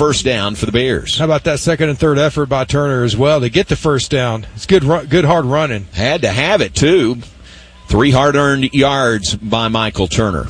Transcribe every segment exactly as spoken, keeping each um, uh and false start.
first down for the Bears. How about that second and third effort by Turner as well to get the first down? It's good, good hard running. Had to have it, too. Three hard-earned yards by Michael Turner.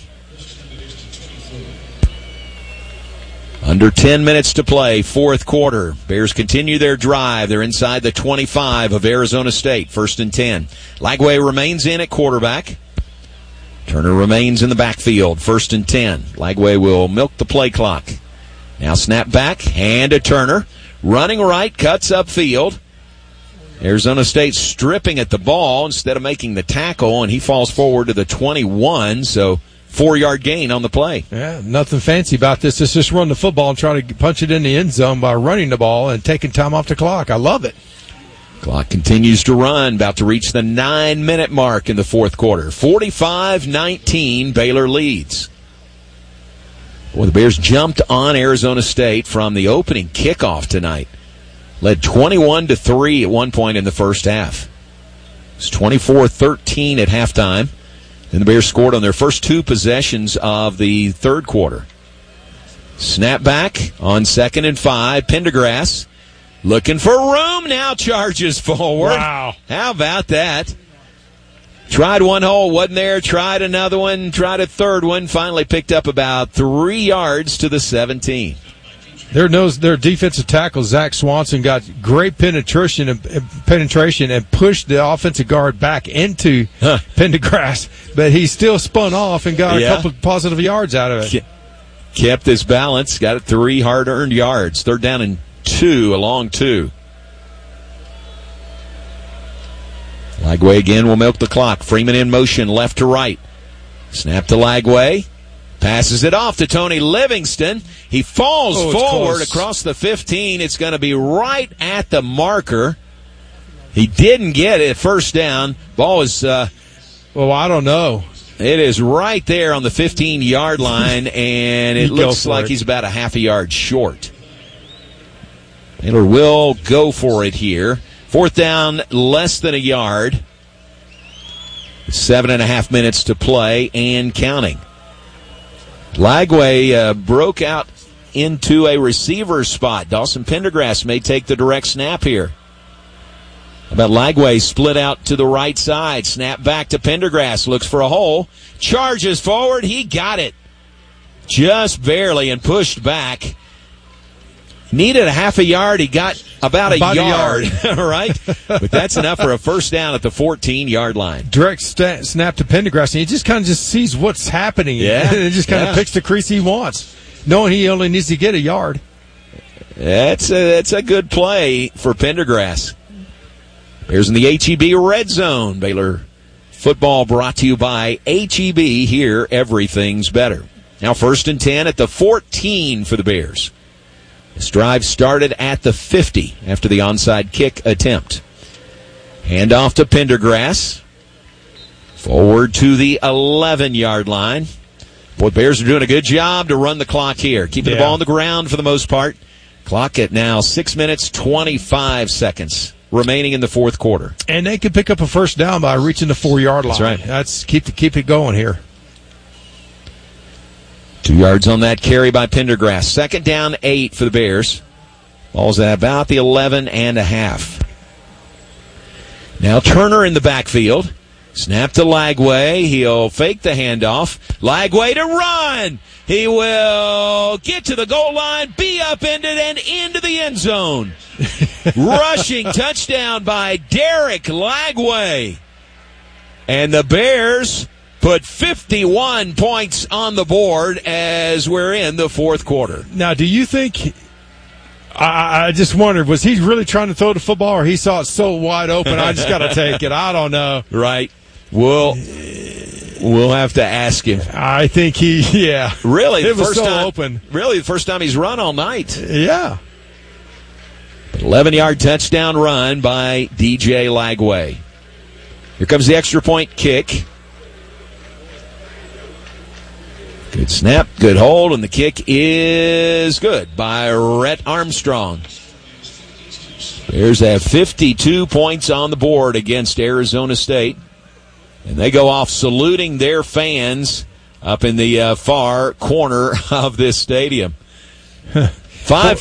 Under ten minutes to play, fourth quarter. Bears continue their drive. They're inside the twenty-five of Arizona State, first and ten. Lagway remains in at quarterback. Turner remains in the backfield, first and ten. Lagway will milk the play clock. Now snap back, hand to Turner. Running right, cuts upfield. Arizona State stripping at the ball instead of making the tackle, and he falls forward to the twenty-one, so four-yard gain on the play. Yeah, nothing fancy about this. It's just run the football and try to punch it in the end zone by running the ball and taking time off the clock. I love it. Clock continues to run, about to reach the nine-minute mark in the fourth quarter. forty-five nineteen, Baylor leads. Boy, the Bears jumped on Arizona State from the opening kickoff tonight. Led twenty-one to three at one point in the first half. It's twenty-four thirteen at halftime. And the Bears scored on their first two possessions of the third quarter. Snap back on second and five. Pendergrass looking for room, now charges forward. Wow. How about that? Tried one hole, wasn't there. Tried another one, tried a third one. Finally picked up about three yards to the seventeen. Their nose, their defensive tackle, Zach Swanson, got great penetration and, and penetration and pushed the offensive guard back into huh. Pendergrass, but he still spun off and got yeah. a couple positive yards out of it. Kept his balance, got it three hard-earned yards. Third down and two, a long two. Lagway again will milk the clock. Freeman in motion, left to right. Snap to Lagway. Passes it off to Tony Livingston. He falls oh, forward close. Across the fifteen. It's going to be right at the marker. He didn't get it. First down. Ball is... Uh, well, I don't know. It is right there on the fifteen-yard line, and it looks like it. He's about a half a yard short. Baylor will go for it here. Fourth down, less than a yard. Seven and a half minutes to play and counting. Lagway uh, broke out into a receiver spot. Dawson Pendergrass may take the direct snap here. How about Lagway split out to the right side. Snap back to Pendergrass. Looks for a hole. Charges forward. He got it. Just barely and pushed back. Needed a half a yard. He got about, about a yard. A yard. Right? But that's enough for a first down at the fourteen-yard line. Direct sta- snap to Pendergrass, and he just kind of just sees what's happening. Yeah. And just kind yeah. of picks the crease he wants, knowing he only needs to get a yard. That's a, that's a good play for Pendergrass. Bears in the H E B red zone. Baylor football brought to you by H E B. Here, everything's better. Now first and ten at the fourteen for the Bears. This drive started at the fifty after the onside kick attempt. Hand off to Pendergrass. Forward to the eleven-yard line. Boy, Bears are doing a good job to run the clock here. Keeping yeah. the ball on the ground for the most part. Clock at now six minutes, twenty-five seconds remaining in the fourth quarter. And they could pick up a first down by reaching the four-yard line. That's right. That's keep, keep it going here. Two yards on that carry by Pendergrass. Second down, eight for the Bears. Ball's at about the eleven and a half. Now Turner in the backfield. Snap to Lagway. He'll fake the handoff. Lagway to run. He will get to the goal line, be upended, and into the end zone. Rushing touchdown by Derek Lagway. And the Bears put fifty-one points on the board as we're in the fourth quarter. Now, do you think, I, I just wondered, was he really trying to throw the football, or he saw it so wide open, I just got to take it? I don't know. Right. We'll, we'll have to ask him. I think he, yeah. Really? It the was first so time, open. Really, the first time he's run all night. Yeah. eleven-yard touchdown run by D J Lagway. Here comes the extra point kick. Good snap, good hold, and the kick is good by Rhett Armstrong. Bears have fifty-two points on the board against Arizona State. And they go off saluting their fans up in the uh, far corner of this stadium. Five